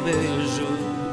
vejo,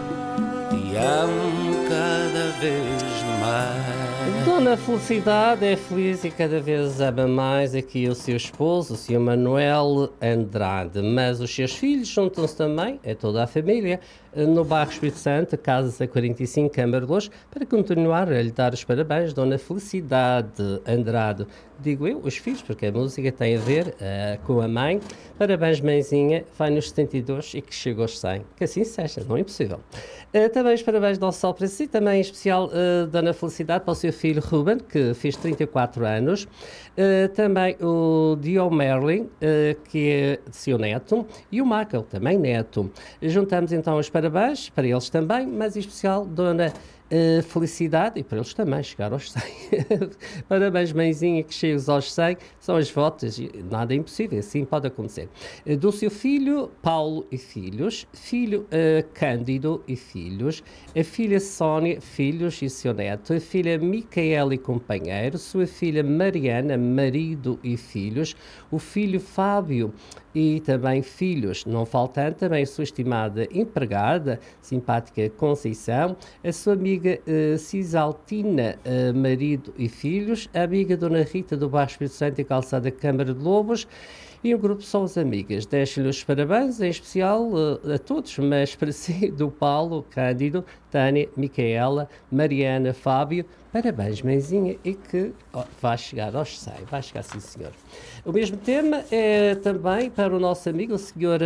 te amo cada vez mais. Dona Felicidade é feliz e cada vez ama mais aqui o seu esposo, o Sr. Manuel Andrade, mas os seus filhos juntam-se também, é toda a família, no bairro Espírito Santo, Casas a 45, Câmara de Loures, para continuar a lhe dar os parabéns, Dona Felicidade Andrade. Digo eu, os filhos, porque a música tem a ver com a mãe. Parabéns, mãezinha, vai nos 72 e que chegou aos 100. Que assim seja, não é impossível. Também os parabéns do Sol para si, também em especial Dona Felicidade para o seu filho Ruben, que fez 34 anos. Também o Dio Merlin, que é seu neto, e o Michael, também neto. Juntamos então os parabéns para eles também, mas em especial Dona Felicidade, e para eles também chegar aos 100. Parabéns, mãezinha, que chegues aos 100. São as votos, nada é impossível, assim pode acontecer. Do seu filho Paulo e filhos, filho Cândido e filhos, a filha Sónia, filhos e seu neto, a filha Micaela e companheiro, sua filha Mariana, marido e filhos, o filho Fábio e também filhos, não faltando também a sua estimada empregada, simpática Conceição, a sua amiga Cisaltina, marido e filhos, a amiga Dona Rita do bairro Espírito Santo e Calçada Câmara de Lobos, e o grupo são as amigas. Deixo-lhe os parabéns, em especial a todos, mas para si, do Paulo, Cândido, Tânia, Micaela, Mariana, Fábio. Parabéns, mãezinha, e que vai chegar aos 100, vai chegar sim, senhor. O mesmo tema é também para o nosso amigo, o senhor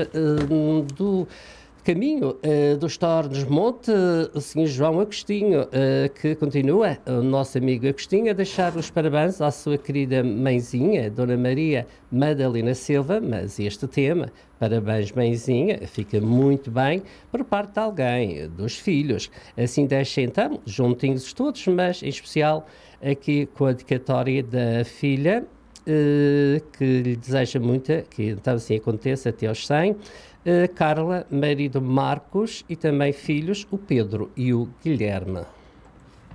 do caminho dos Tornos Monte, o Sr. João Agostinho, que continua, o nosso amigo Agostinho, a deixar os parabéns à sua querida mãezinha, Dona Maria Madalena Silva, mas este tema, parabéns mãezinha, fica muito bem por parte de alguém, dos filhos. Assim deixa então, juntinhos todos, mas em especial aqui com a dedicatória da filha, que lhe deseja muito, que então assim aconteça até aos 100, Carla, marido Marcos e também filhos, o Pedro e o Guilherme.